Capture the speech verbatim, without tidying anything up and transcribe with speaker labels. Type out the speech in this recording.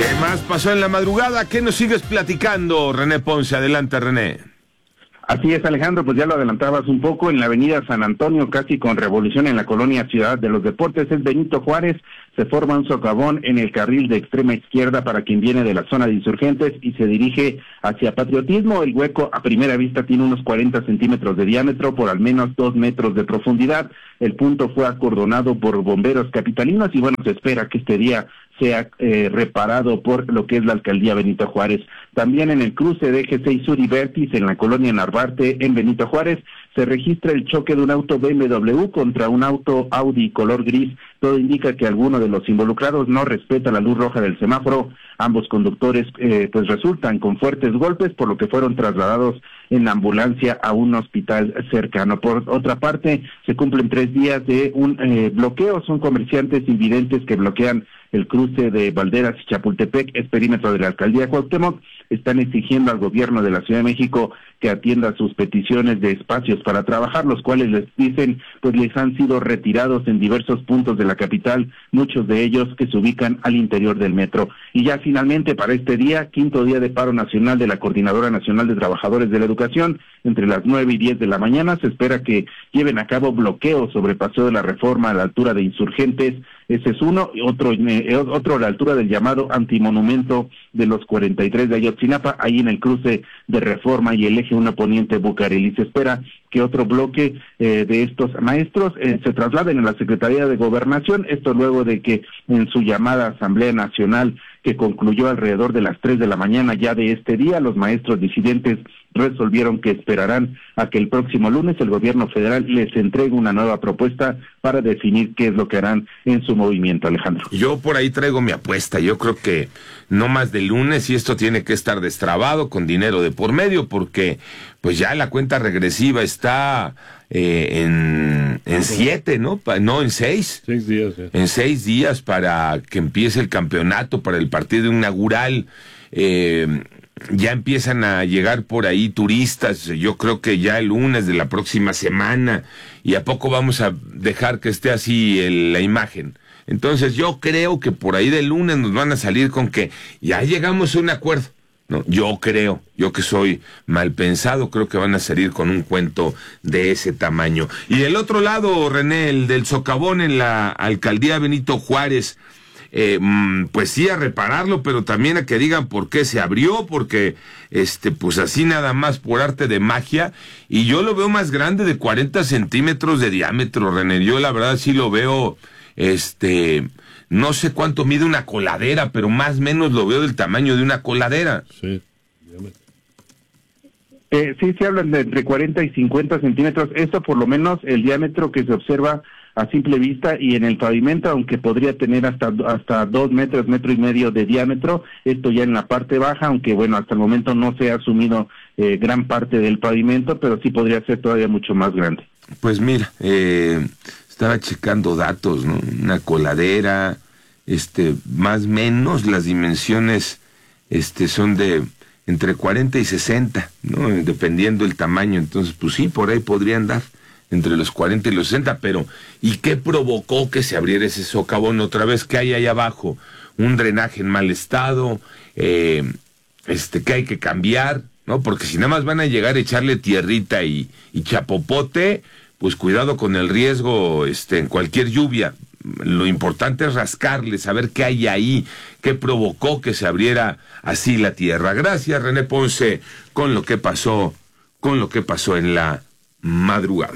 Speaker 1: ¿Qué más pasó en la madrugada? ¿Qué nos sigues platicando, René Ponce? Adelante, René.
Speaker 2: Así es, Alejandro, pues ya lo adelantabas un poco, en la avenida San Antonio, casi con revolución en la colonia Ciudad de los Deportes, es Benito Juárez, se forma un socavón en el carril de extrema izquierda para quien viene de la zona de Insurgentes y se dirige hacia Patriotismo. El hueco a primera vista tiene unos cuarenta centímetros de diámetro por al menos dos metros de profundidad. El punto fue acordonado por bomberos capitalinos y bueno, se espera que este día sea eh, reparado por lo que es la alcaldía Benito Juárez. También en el cruce de Eje seis Sur y Vértiz, en la colonia Narvarte, en Benito Juárez, se registra el choque de un auto B M W contra un auto Audi color gris. Todo indica que alguno de los involucrados no respeta la luz roja del semáforo. Ambos conductores eh, pues resultan con fuertes golpes, por lo que fueron trasladados en ambulancia a un hospital cercano. Por otra parte, se cumplen tres días de un eh, bloqueo. Son comerciantes invidentes que bloquean el cruce de Valderas y Chapultepec, es perímetro de la alcaldía Cuauhtémoc. Están exigiendo al gobierno de la Ciudad de México que atienda sus peticiones de espacios para trabajar, los cuales les dicen, pues les han sido retirados en diversos puntos de la capital, muchos de ellos que se ubican al interior del metro. Y ya finalmente para este día, quinto día de paro nacional de la Coordinadora Nacional de Trabajadores de la Educación, entre las nueve y diez de la mañana, se espera que lleven a cabo bloqueos sobre Paseo de la Reforma a la altura de Insurgentes. Ese es uno, y otro, eh, otro a la altura del llamado antimonumento de los cuarenta y tres de Ayotzinapa, ahí en el cruce de Reforma y el eje uno poniente Bucareli. Se espera que otro bloque eh, de estos maestros eh, se trasladen a la Secretaría de Gobernación, esto luego de que en su llamada Asamblea Nacional, que concluyó alrededor de las tres de la mañana ya de este día, los maestros disidentes resolvieron que esperarán a que el próximo lunes el gobierno federal les entregue una nueva propuesta para definir qué es lo que harán en su movimiento, Alejandro.
Speaker 1: Yo por ahí traigo mi apuesta, yo creo que no más de lunes y esto tiene que estar destrabado con dinero de por medio, porque pues ya la cuenta regresiva está eh, en, en siete, ¿no? Pa, no, en seis.
Speaker 3: Seis días. Ya.
Speaker 1: En seis días para que empiece el campeonato, para el partido inaugural. Eh, ya empiezan a llegar por ahí turistas, yo creo que ya el lunes de la próxima semana, y a poco vamos a dejar que esté así el, la imagen. Entonces yo creo que por ahí del lunes nos van a salir con que ya llegamos a un acuerdo. No, yo creo, yo que soy mal pensado, creo que van a salir con un cuento de ese tamaño. Y el otro lado, René, el del socavón en la alcaldía Benito Juárez, eh, pues sí a repararlo, pero también a que digan por qué se abrió, porque este pues así nada más por arte de magia, y yo lo veo más grande, de cuarenta centímetros de diámetro, René. Yo la verdad sí lo veo, este... no sé cuánto mide una coladera, pero más o menos lo veo del tamaño de una coladera.
Speaker 3: Sí.
Speaker 2: Eh, sí, se hablan de entre cuarenta y cincuenta centímetros. Esto por lo menos el diámetro que se observa a simple vista, y en el pavimento, aunque podría tener hasta hasta dos metros, metro y medio de diámetro, esto ya en la parte baja, aunque bueno, hasta el momento no se ha asumido eh, gran parte del pavimento, pero sí podría ser todavía mucho más grande.
Speaker 1: Pues mira, eh... estaba checando datos, ¿no? Una coladera, este, más o menos las dimensiones, este, son de entre cuarenta y sesenta, ¿no? Dependiendo el tamaño. Entonces, pues sí, por ahí podrían dar entre los cuarenta y los sesenta, pero ¿y qué provocó que se abriera ese socavón otra vez? ¿Qué hay ahí abajo? Un drenaje en mal estado, eh, este, que hay que cambiar, ¿no? Porque si nada más van a llegar a echarle tierrita y, y chapopote, pues cuidado con el riesgo este, en cualquier lluvia. Lo importante es rascarle, saber qué hay ahí, qué provocó que se abriera así la tierra. Gracias, René Ponce, con lo que pasó, con lo que pasó en la madrugada.